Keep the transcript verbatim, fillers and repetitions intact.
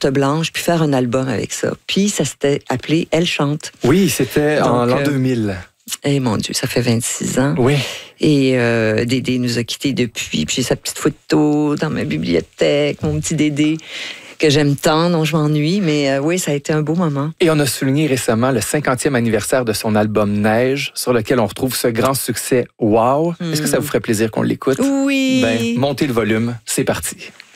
carte blanche, puis faire un album avec ça. Puis ça s'était appelé Elle chante. Oui, c'était Donc, en l'an euh, deux mille. Eh mon Dieu, ça fait vingt-six ans. Oui. Et euh, Dédé nous a quittés depuis. Puis j'ai sa petite photo dans ma bibliothèque, mon petit Dédé, que j'aime tant, dont je m'ennuie. Mais euh, oui, ça a été un beau moment. Et on a souligné récemment le cinquantième anniversaire de son album Neige, sur lequel on retrouve ce grand succès Wow. Mm. Est-ce que ça vous ferait plaisir qu'on l'écoute? Oui. Ben, montez le volume, c'est parti.